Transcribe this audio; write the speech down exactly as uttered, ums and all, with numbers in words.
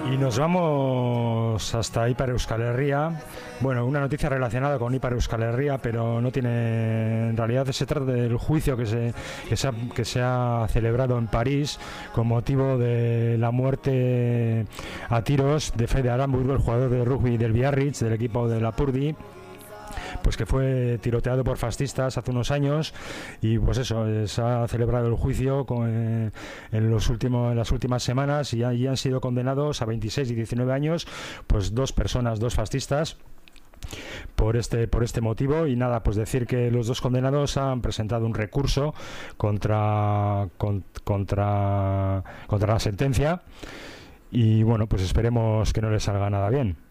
Y nos vamos hasta Ipar Euskal Herria. Bueno, una noticia relacionada con Ipar Euskal Herria, pero no tiene... En realidad se trata del juicio que se, que se, ha, que se ha celebrado en París con motivo de la muerte a tiros de Fede Aramburu, el jugador de rugby del Biarritz, del equipo de Lapurdi, pues que fue tiroteado por fascistas hace unos años. Y pues eso, se ha celebrado el juicio con, eh, en los últimos en las últimas semanas, y, y han sido condenados a veintiséis y diecinueve años pues dos personas, dos fascistas, por este por este motivo. Y nada, pues decir que los dos condenados han presentado un recurso contra con, contra contra la sentencia, y bueno, pues esperemos que no les salga nada bien.